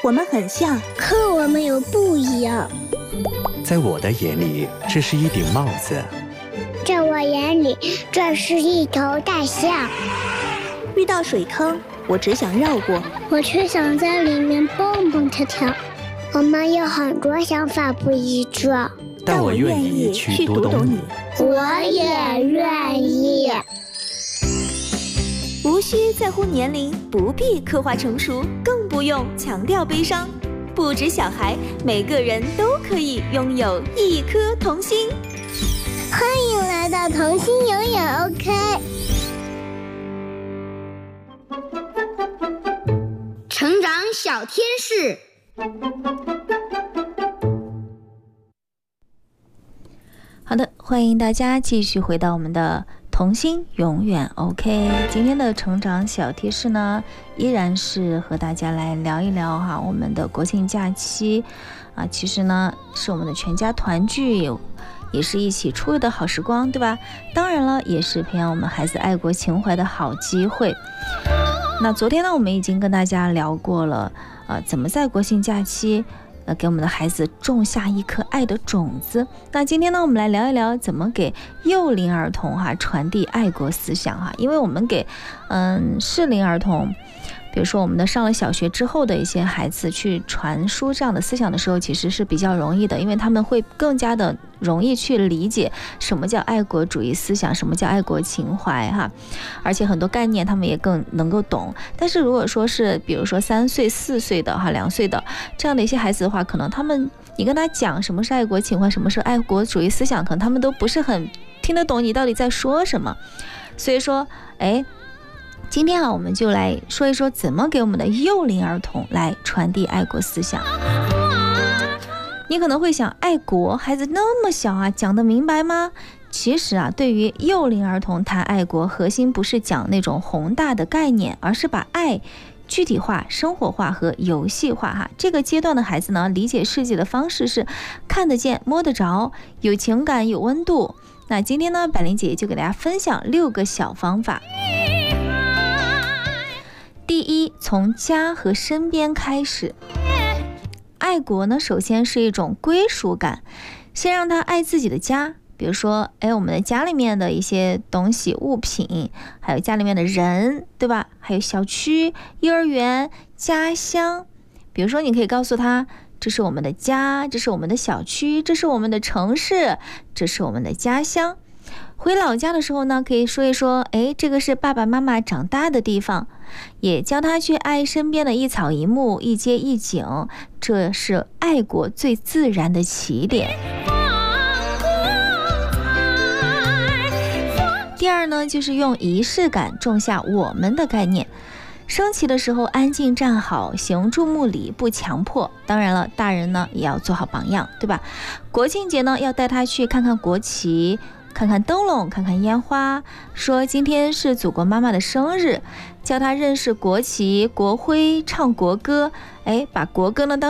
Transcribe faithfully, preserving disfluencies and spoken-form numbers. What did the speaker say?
我们很像， 可我们又不一样。 在我的眼里，这是一顶帽子； 在我眼里，这是一头大象。 遇到水坑，我只想绕过， 我却想在里面蹦蹦跳跳。我们有很多想法不一致， 但我愿意去读懂你。 我也愿意。 无需在乎年龄，不必刻画成熟，更不用强调悲伤。不止小孩，每个人都可以拥有一颗童心。 欢迎来到童心永远 OK。 成长小天使。 好的，欢迎大家继续回到我们的童心永远 OK。 今天的成长小贴士呢，依然是和大家来聊一聊哈，我们的国庆假期啊，其实呢是我们的全家团聚，也是一起出游的好时光，对吧？当然了，也是培养我们孩子爱国情怀的好机会。那昨天呢，我们已经跟大家聊过了，呃，怎么在国庆假期呃，给我们的孩子种下一颗爱的种子。那今天呢，我们来聊一聊怎么给幼龄儿童哈传递爱国思想哈。因为我们给嗯适龄儿童，比如说我们的上了小学之后的一些孩子去传输这样的思想的时候，其实是比较容易的，因为他们会更加的容易去理解什么叫爱国主义思想，什么叫爱国情怀哈，而且很多概念他们也更能够懂。但是如果说是比如说三岁四岁的哈两岁的这样的一些孩子的话，可能他们你跟他讲什么是爱国情怀，什么是爱国主义思想，可能他们都不是很听得懂你到底在说什么。所以说哎今天啊，我们就来说一说怎么给我们的幼龄儿童来传递爱国思想。你可能会想，爱国孩子那么小啊，讲得明白吗？其实啊，对于幼龄儿童谈爱国，核心不是讲那种宏大的概念，而是把爱具体化、生活化和游戏化哈。这个阶段的孩子呢，理解世界的方式是看得见、摸得着，有情感、有温度。那今天呢，百灵姐姐就给大家分享六个小方法。第一，从家和身边开始。爱国呢，首先是一种归属感，先让他爱自己的家，比如说，哎，我们的家里面的一些东西、物品，还有家里面的人，对吧？还有小区、幼儿园、家乡。比如说，你可以告诉他，这是我们的家，这是我们的小区，这是我们的城市，这是我们的家乡。回老家的时候呢，可以说一说，哎，这个是爸爸妈妈长大的地方，也教他去爱身边的一草一木、一街一景，这是爱国最自然的起点。第二呢，就是用仪式感种下我们的概念。升旗的时候安静站好，行注目礼，不强迫。当然了，大人呢也要做好榜样，对吧？国庆节呢，要带他去看看国旗，看看灯笼，看看烟花，说今天是祖国妈妈的生日，教他认识国旗、国徽，唱国歌。哎，把国歌呢当